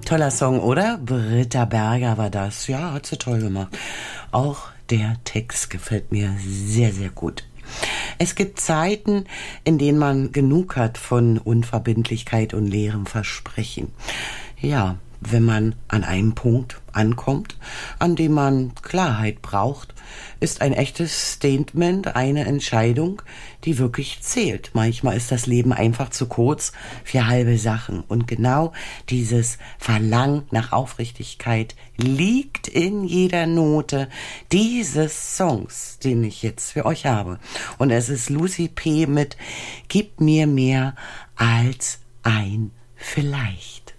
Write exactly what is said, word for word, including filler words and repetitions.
Toller Song, oder? Britta Berger war das. Ja, hat sie toll gemacht. Auch der Text gefällt mir sehr, sehr gut. Es gibt Zeiten, in denen man genug hat von Unverbindlichkeit und leerem Versprechen. Ja, wenn man an einem Punkt ankommt, an dem man Klarheit braucht, ist ein echtes Statement eine Entscheidung, die wirklich zählt. Manchmal ist das Leben einfach zu kurz für halbe Sachen. Und genau dieses Verlangen nach Aufrichtigkeit liegt in jeder Note dieses Songs, den ich jetzt für euch habe. Und es ist Lucy P. mit Gib mir mehr als ein Vielleicht.